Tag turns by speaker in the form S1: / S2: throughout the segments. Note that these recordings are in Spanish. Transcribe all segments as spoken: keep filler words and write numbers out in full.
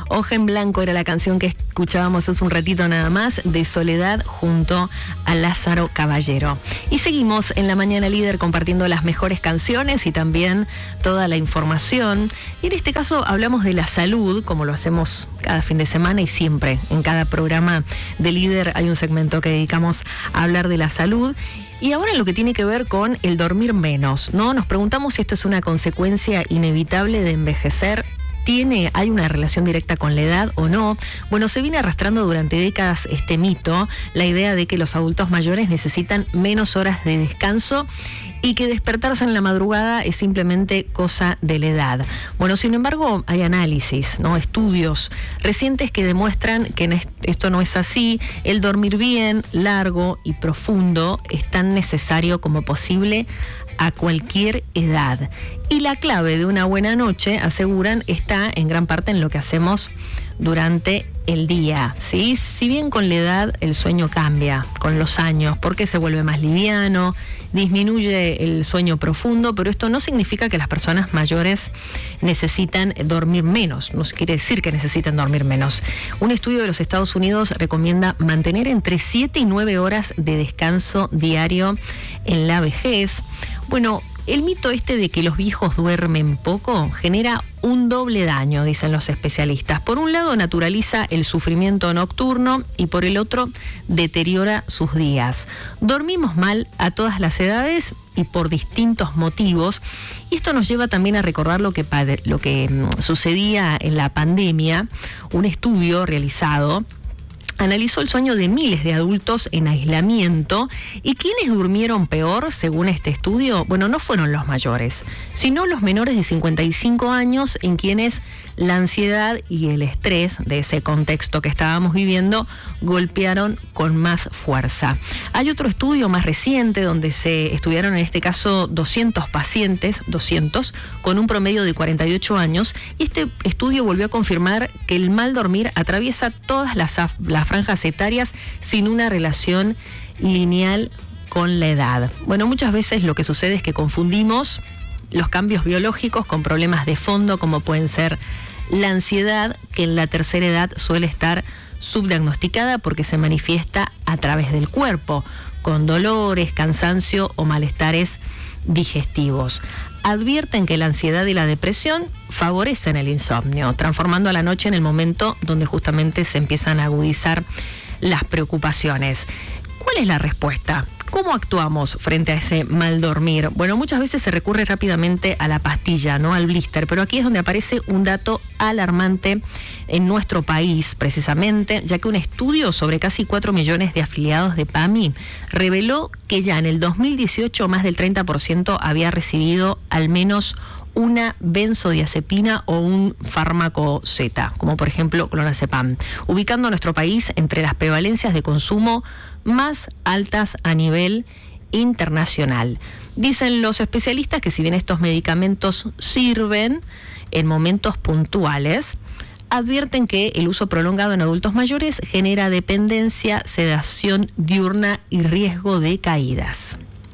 S1: Hoja en Blanco era la canción que escuchábamos hace un ratito nada más, de Soledad junto a Lázaro Caballero. Y seguimos en La Mañana Líder compartiendo las mejores canciones y también toda la información. Y en este caso hablamos de la salud, como lo hacemos cada fin de semana y siempre en cada programa de Líder hay un segmento que dedicamos a hablar de la salud. Y ahora lo que tiene que ver con el dormir menos, ¿no? Nos preguntamos si esto es una consecuencia inevitable de envejecer. ¿Tiene, hay una relación directa con la edad o no? Bueno, se viene arrastrando durante décadas este mito, la idea de que los adultos mayores necesitan menos horas de descanso y que despertarse en la madrugada es simplemente cosa de la edad. Bueno, sin embargo, hay análisis, ¿no? Estudios recientes que demuestran que esto no es así. El dormir bien, largo y profundo es tan necesario como posible a cualquier edad. Y la clave de una buena noche, aseguran, está en gran parte en lo que hacemos durante el día, ¿sí? Si bien con la edad el sueño cambia con los años, porque se vuelve más liviano, disminuye el sueño profundo, pero esto no significa que las personas mayores necesitan dormir menos, no quiere decir que necesiten dormir menos. Un estudio de los Estados Unidos recomienda mantener entre siete y nueve horas de descanso diario en la vejez. Bueno, el mito este de que los viejos duermen poco genera un doble daño, dicen los especialistas. Por un lado, naturaliza el sufrimiento nocturno y por el otro, deteriora sus días. Dormimos mal a todas las edades y por distintos motivos. Y esto nos lleva también a recordar lo que, lo que sucedía en la pandemia. Un estudio realizado analizó el sueño de miles de adultos en aislamiento y quienes durmieron peor, según este estudio, bueno, no fueron los mayores, sino los menores de cincuenta y cinco años en quienes la ansiedad y el estrés de ese contexto que estábamos viviendo golpearon con más fuerza. Hay otro estudio más reciente donde se estudiaron en este caso doscientos pacientes, doscientos, con un promedio de cuarenta y ocho años, y este estudio volvió a confirmar que el mal dormir atraviesa todas las, las franjas etarias sin una relación lineal con la edad. Bueno, muchas veces lo que sucede es que confundimos los cambios biológicos con problemas de fondo como pueden ser la ansiedad, que en la tercera edad suele estar subdiagnosticada porque se manifiesta a través del cuerpo, con dolores, cansancio o malestares digestivos. Advierten que la ansiedad y la depresión favorecen el insomnio, transformando a la noche en el momento donde justamente se empiezan a agudizar las preocupaciones. ¿Cuál es la respuesta? ¿Cómo actuamos frente a ese mal dormir? Bueno, muchas veces se recurre rápidamente a la pastilla, ¿no? Al blister, pero aquí es donde aparece un dato alarmante en nuestro país, precisamente, ya que un estudio sobre casi cuatro millones de afiliados de PAMI reveló que ya en el dos mil dieciocho más del treinta por ciento había recibido al menos una benzodiazepina o un fármaco Z, como por ejemplo clonazepam, ubicando a nuestro país entre las prevalencias de consumo más altas a nivel internacional. Dicen los especialistas que si bien estos medicamentos sirven en momentos puntuales, advierten que el uso prolongado en adultos mayores genera dependencia, sedación diurna y riesgo de caídas.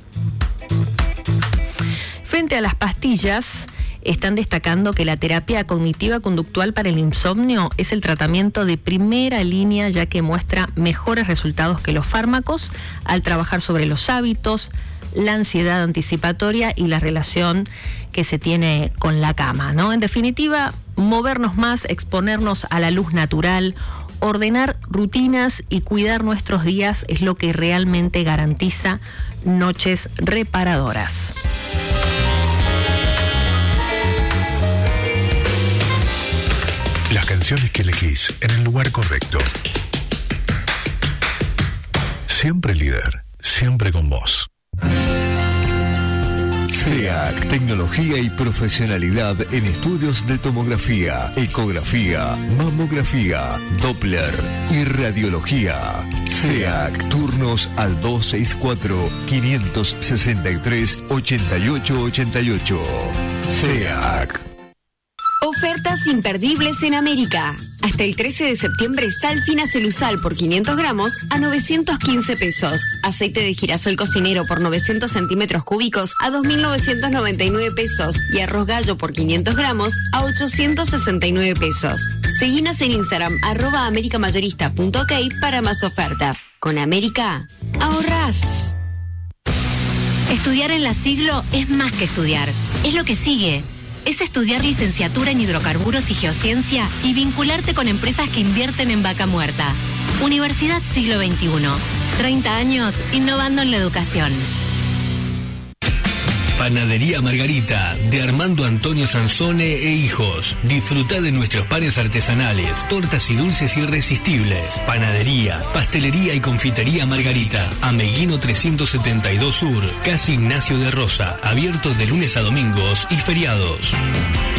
S1: Frente a las pastillas, están destacando que la terapia cognitiva conductual para el insomnio es el tratamiento de primera línea, ya que muestra mejores resultados que los fármacos al trabajar sobre los hábitos, la ansiedad anticipatoria y la relación que se tiene con la cama, ¿no? En definitiva, movernos más, exponernos a la luz natural, ordenar rutinas y cuidar nuestros días es lo que realmente garantiza noches reparadoras.
S2: Las canciones que elegís en el lugar correcto. Siempre líder, siempre con vos.
S3: SEAC, tecnología y profesionalidad en estudios de tomografía, ecografía, mamografía, Doppler y radiología. SEAC, turnos al dos seis cuatro, cinco seis tres, ocho ocho ocho ocho. SEAC.
S4: Ofertas imperdibles en América. Hasta el trece de septiembre, sal fina Celusal por quinientos gramos a novecientos quince pesos. Aceite de girasol cocinero por novecientos centímetros cúbicos a dos mil novecientos noventa y nueve pesos. Y arroz gallo por quinientos gramos a ochocientos sesenta y nueve pesos. Seguinos en Instagram, arroba americamayorista punto ok para más ofertas. Con América, ahorrás.
S5: Estudiar en la Siglo es más que estudiar, es lo que sigue. Es estudiar licenciatura en hidrocarburos y geociencia y vincularte con empresas que invierten en vaca muerta. Universidad Siglo veintiuno. treinta años innovando en la educación.
S6: Panadería Margarita, de Armando Antonio Sansone e hijos. Disfruta de nuestros panes artesanales, tortas y dulces irresistibles. Panadería, pastelería y confitería Margarita. Ameguino trescientos setenta y dos Sur, Casi Ignacio de Rosa. Abiertos de lunes a domingos y feriados.